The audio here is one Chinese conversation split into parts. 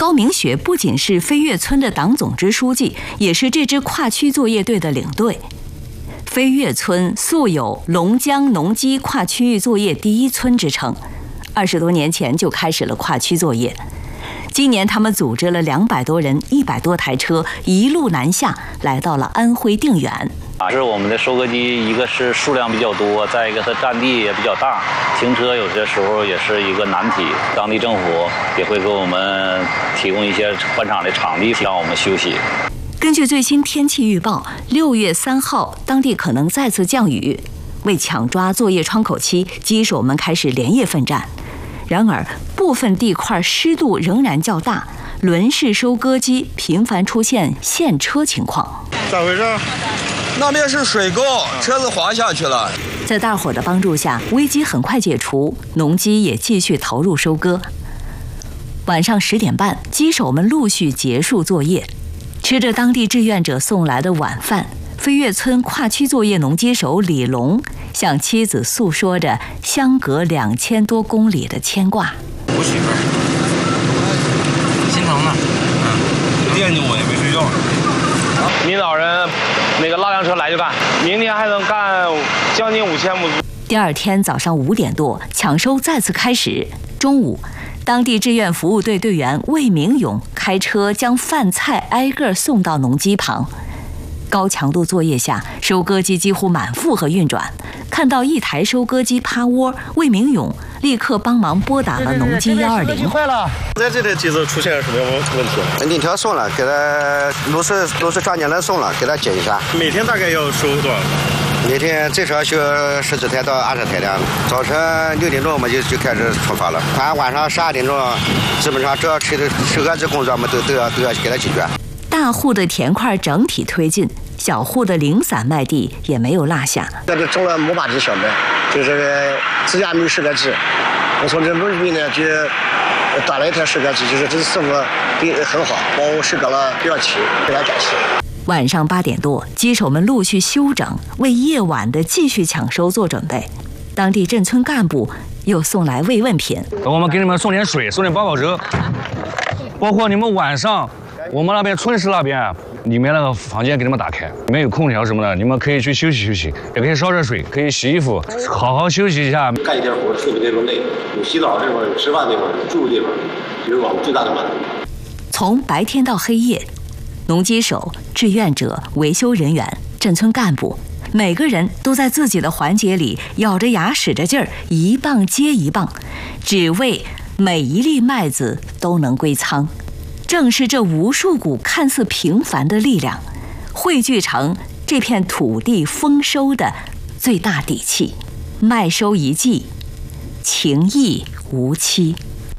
高明雪不仅是飞跃村的党总支书记，也是这支跨区作业队的领队。飞跃村素有龙江农机跨区域作业第一村之称，20多年前就开始了跨区作业。今年他们组织了200多人、100多台车，一路南下，来到了安徽定远。 是我们的收割机，一个是数量比较多，再一个它占地也比较大，停车有些时候也是一个难题。当地政府也会给我们提供一些换场的场地，让我们休息。 根据最新天气预报，6月3号当地可能再次降雨。为抢抓作业窗口期，机手们开始连夜奋战。然而，部分地块湿度仍然较大，轮式收割机频繁出现陷车情况。 咋回事？ 那边是水沟，车子滑下去了。 在大伙的帮助下，危机很快解除，农机也继续投入收割。晚上10点半，机手们陆续结束作业，吃着当地志愿者送来的晚饭，飞跃村跨区作业农机手李龙向妻子诉说着相隔2000多公里的牵挂。 我媳妇心疼呢，惦记我也没睡觉。 明早人那个拉辆车来就干，明天还能干将近5000亩。 第二天早上5点多，抢收再次开始。中午，当地志愿服务队队员魏明勇开车将饭菜挨个送到农机旁。高强度作业下，收割机几乎满负荷运转。看到一台收割机趴窝，魏明勇立刻帮忙拨打了农机120。 坏了，在这个机子出现什么问题？ 领条送了，给他螺丝转接轮送了，给他接一下。 每天大概要收多少？ 每天最少修10几台到20台量。早晨6点钟我们就开始出发了，晚上12点钟，基本上只要收割机工作我们都要给他解决。 大户的田块整体推进，小户的零散麦地也没有落下。 这里种了500只小麦，就是这个自家没收割机。我从这农民呢就端了一台收割机，就是这次生活很好，帮我收割了2期，非常感谢。 晚上8点多，机手们陆续休整，为夜晚的继续抢收做准备。当地镇村干部又送来慰问品， 我们给你们送点水，送点八宝粥，包括你们晚上。我们那边村市那边里面那个房间给你们打开，里面有空调什么的，你们可以去休息休息，也可以烧热水，可以洗衣服，好好休息一下。 干一天活特别那种累，有洗澡地方，有吃饭地方，有住的地方，这是我们最大的满足。 从白天到黑夜，农机手、志愿者、维修人员、镇村干部，每个人都在自己的环节里咬着牙使着劲儿，一棒接一棒，只为每一粒麦子都能归仓。正是这无数股看似平凡的力量，汇聚成这片土地丰收的最大底气。麦收一季，情谊无期。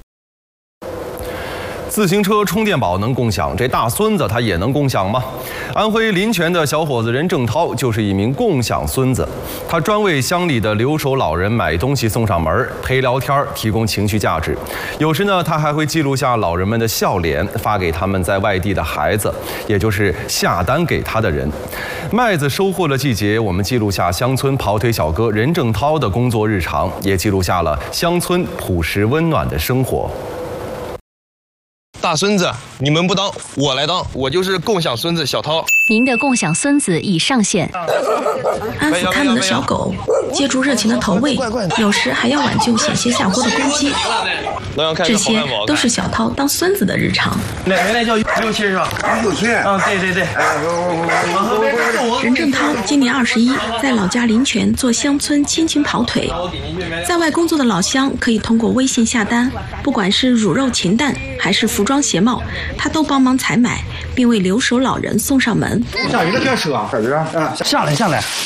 自行车充电宝能共享，这大孙子他也能共享吗？安徽临泉的小伙子任正涛就是一名共享孙子，他专为乡里的留守老人买东西送上门，陪聊天，提供情绪价值。有时呢，他还会记录下老人们的笑脸，发给他们在外地的孩子，也就是下单给他的人。麦子收获的季节，我们记录下乡村跑腿小哥任正涛的工作日常，也记录下了乡村朴实温暖的生活。 大孙子，你们不当，我来当，我就是共享孙子小涛。 您的共享孙子已上线。 安抚看门的小狗，接住热情的投喂，有时还要挽救险些下锅的公鸡。这些都是小涛当孙子的日常。 原来叫6亲是吧 ？6亲。 对对对。 任正涛今年21，在老家临泉做乡村亲情跑腿。在外工作的老乡可以通过微信下单，不管是乳肉禽蛋还是服装鞋帽，他都帮忙采买，并为留守老人送上门。 下雨了别吃啊！ 下来。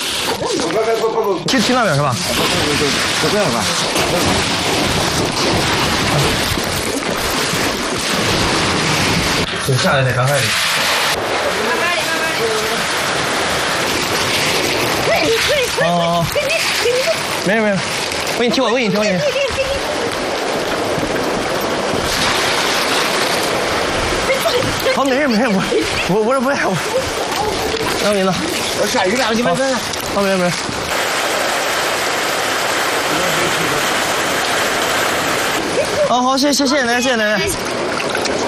去那边是吧？ 不要吧。 下来得赶快的。哦，没事，我给你提。好，没事，我不赖我。让你呢。 我下雨了，你们看。 好，没事。好，谢谢奶奶。